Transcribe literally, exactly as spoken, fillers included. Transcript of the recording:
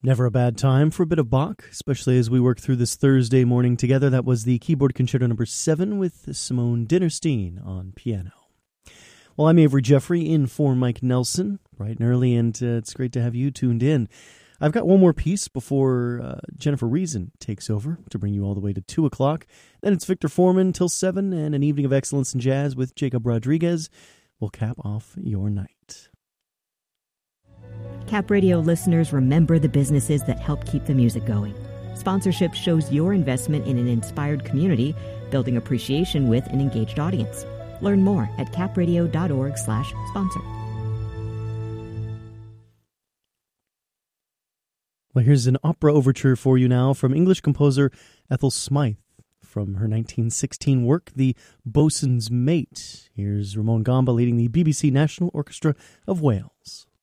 Never a bad time for a bit of Bach, especially as we work through this Thursday morning together. That was the Keyboard Concerto number seven with Simone Dinnerstein on piano. Well, I'm Avery Jeffrey in for Mike Nelson, bright and early, and uh, it's great to have you tuned in. I've got one more piece before uh, Jennifer Reason takes over to bring you all the way to two o'clock. Then it's Victor Foreman till seven, and an evening of excellence in jazz with Jacob Rodriguez will cap off your night. Cap Radio listeners remember the businesses that help keep the music going. Sponsorship shows your investment in an inspired community, building appreciation with an engaged audience. Learn more at capradio.org slash sponsor. Well, here's an opera overture for you now from English composer Ethel Smythe from her nineteen sixteen work, The Boatswain's Mate. Here's Ramon Gamba leading the B B C National Orchestra of Wales.